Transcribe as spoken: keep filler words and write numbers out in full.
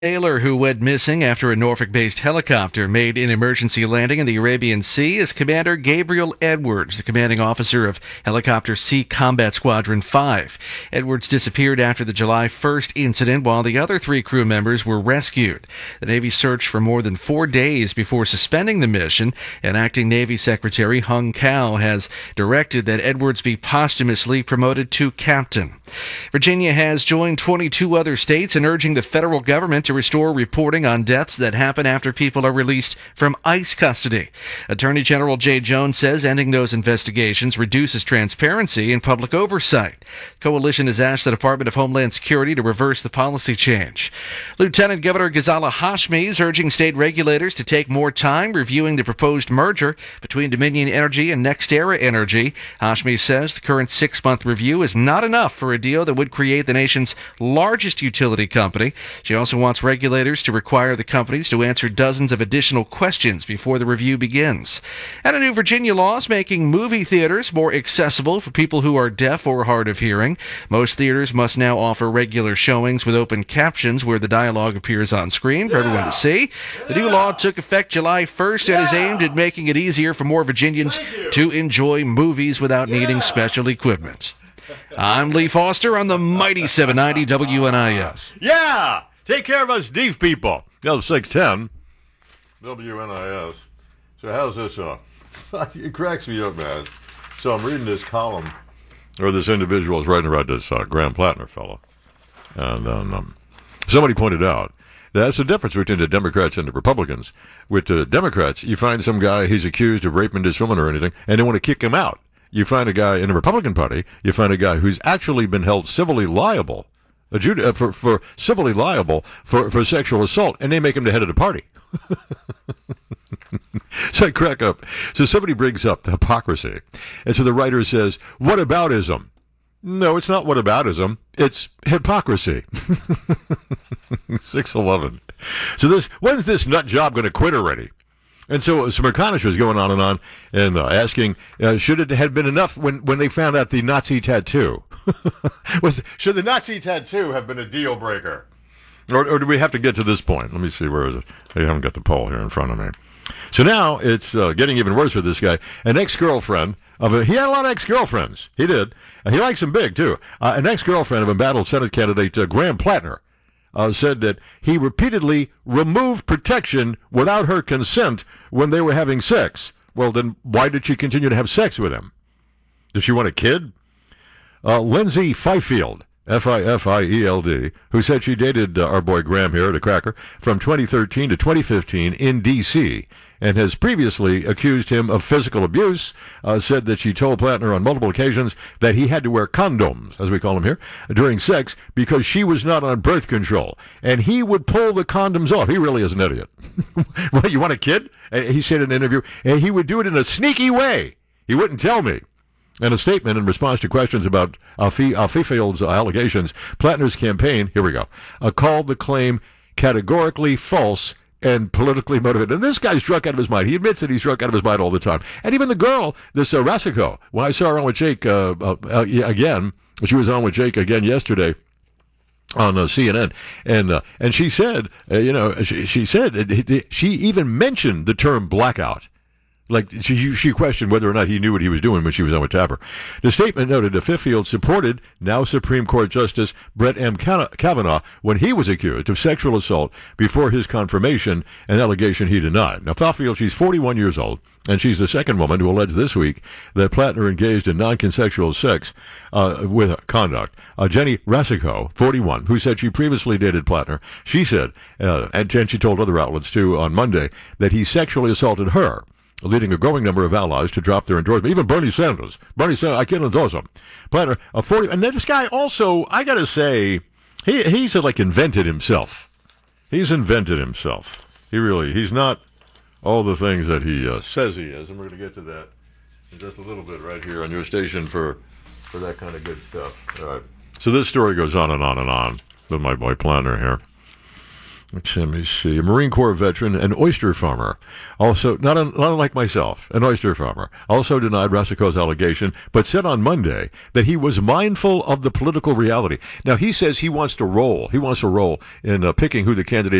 Sailor who went missing after a Norfolk-based helicopter made an emergency landing in the Arabian Sea is Commander Gabriel Edwards, the commanding officer of Helicopter Sea Combat Squadron five. Edwards disappeared after the July first incident while the other three crew members were rescued. The Navy searched for more than four days before suspending the mission, and Acting Navy Secretary Hung Cao has directed that Edwards be posthumously promoted to captain. Virginia has joined twenty-two other states in urging the federal government to restore reporting on deaths that happen after people are released from ICE custody. Attorney General Jay Jones says ending those investigations reduces transparency and public oversight. Coalition has asked the Department of Homeland Security to reverse the policy change. Lieutenant Governor Ghazala Hashmi is urging state regulators to take more time reviewing the proposed merger between Dominion Energy and NextEra Energy. Hashmi says the current six-month review is not enough for a deal that would create the nation's largest utility company. She also wants regulators to require the companies to answer dozens of additional questions before the review begins. And a new Virginia law is making movie theaters more accessible for people who are deaf or hard of hearing. Most theaters must now offer regular showings with open captions where the dialogue appears on screen for everyone to see. The new law took effect July first and is aimed at making it easier for more Virginians to enjoy movies without needing special equipment. I'm Lee Foster on the mighty seven ninety W N I S. Yeah! Take care of us deaf people. L six ten W N I S. So how's this? Uh, it cracks me up, man. So I'm reading this column, or this individual is writing about this uh, Graham Plattner fellow. And um, um, somebody pointed out that's the difference between the Democrats and the Republicans. With the Democrats, you find some guy, he's accused of raping this woman or anything, and they want to kick him out. You find a guy in the Republican Party, you find a guy who's actually been held civilly liable, adjud- uh, for, for civilly liable for, for sexual assault, and they make him the head of the party. So I crack up. So somebody brings up the hypocrisy. And so the writer says, whataboutism? No, it's not whataboutism. It's hypocrisy. six eleven. So this, when's this nut job going to quit already? And so some McConish was going on and on and uh, asking, uh, should it have been enough when, when they found out the Nazi tattoo? was, should the Nazi tattoo have been a deal breaker? Or, or do we have to get to this point? Let me see, where is it? I haven't got the poll here in front of me. So now it's uh, getting even worse for this guy. An ex-girlfriend of a, he had a lot of ex-girlfriends. He did. Uh, he likes them big, too. Uh, an ex-girlfriend of embattled Senate candidate uh, Graham Plattner Uh, said that he repeatedly removed protection without her consent when they were having sex. Well, then why did she continue to have sex with him? Did she want a kid? Uh, Lindsay Fifield, F I F I E L D, who said she dated uh, our boy Graham here, the cracker, from twenty thirteen to twenty fifteen in D C, and has previously accused him of physical abuse, uh, said that she told Plattner on multiple occasions that he had to wear condoms, as we call them here, during sex because she was not on birth control. And he would pull the condoms off. He really is an idiot. What, you want a kid? Uh, he said in an interview, and he would do it in a sneaky way. He wouldn't tell me. In a statement in response to questions about Fifield's allegations, Plattner's campaign, here we go, uh, called the claim categorically false and politically motivated. And this guy's drunk out of his mind. He admits that he's drunk out of his mind all the time. And even the girl, this uh, Rasico, when I saw her on with Jake uh, uh, uh, again, she was on with Jake again yesterday on uh, C N N, and uh, and she said, uh, you know, she, she said, uh, she even mentioned the term blackout. Like, she, she questioned whether or not he knew what he was doing when she was on with Tapper. The statement noted that Fifield supported now Supreme Court Justice Brett M. Kavanaugh when he was accused of sexual assault before his confirmation, an allegation he denied. Now, Fifield, she's forty-one years old, and she's the second woman to allege this week that Plattner engaged in non-consensual sex uh, with conduct. Uh, Jenny Rasico, forty-one, who said she previously dated Plattner, she said, uh, and, and she told other outlets too on Monday, that he sexually assaulted her, leading a growing number of allies to drop their endorsement. Even Bernie Sanders. Bernie Sanders, I can't endorse him. Plattner, a forty, and then this guy also, I gotta say, he he's uh, like invented himself. He's invented himself. He really, he's not all the things that he uh, says he is, and we're gonna get to that in just a little bit right here on your station for for that kind of good stuff. All right. So this story goes on and on and on with my boy Plattner here. Let me see. A Marine Corps veteran, an oyster farmer, also not, un, not unlike myself, an oyster farmer, also denied Racicot's allegation, but said on Monday that he was mindful of the political reality. Now, he says he wants to roll. He wants to roll in uh, picking who the candidate